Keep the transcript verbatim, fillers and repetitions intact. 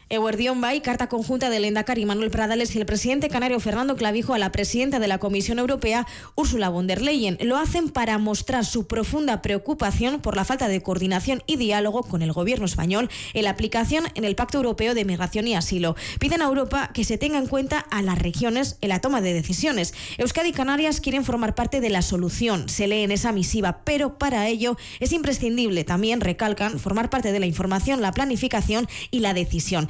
Eguerdión Bay, carta conjunta del Lehendakari Manuel Pradales y el presidente canario Fernando Clavijo a la presidenta de la Comisión Europea, Ursula von der Leyen. Lo hacen para mostrar su profunda preocupación por la falta de coordinación y diálogo con el gobierno español en la aplicación en el Pacto Europeo de Migración y Asilo. Piden a Europa que se tenga en cuenta a las regiones en la toma de decisiones. Euskadi y Canarias quieren formar parte de la solución, se lee en esa misiva, pero para ello es imprescindible, también recalcan, formar parte de la información, la planificación y la decisión.